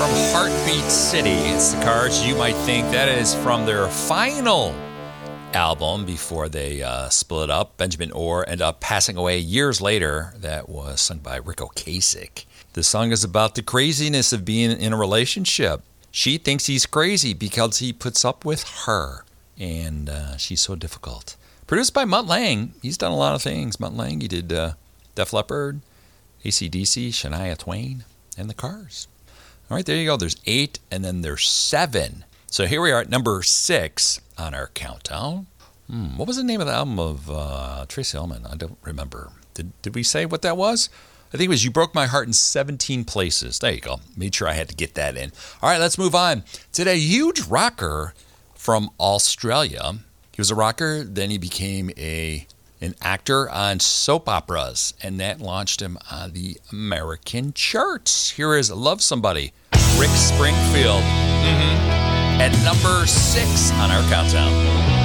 from Heartbeat City. It's the Cars. You might think that is from their final album before they split up. Benjamin Orr ended up passing away years later. That was sung by Rick Ocasek. The song is about the craziness of being in a relationship. She thinks he's crazy because he puts up with her, and she's so difficult. Produced by Mutt Lange. He's done a lot of things. Mutt Lange, he did Def Leppard, AC/DC, Shania Twain, and the Cars. All right, there you go. There's 8, and then there's 7. So here we are at number 6 on our countdown. What was the name of the album of Tracey Ullman? I don't remember. Did we say what that was? I think it was You Broke My Heart in 17 Places. There you go. Made sure I had to get that in. All right, let's move on. Today, huge rocker from Australia. He was a rocker, then he became an actor on soap operas, and that launched him on the American charts. Here is Love Somebody, Rick Springfield, at number 6 on our countdown.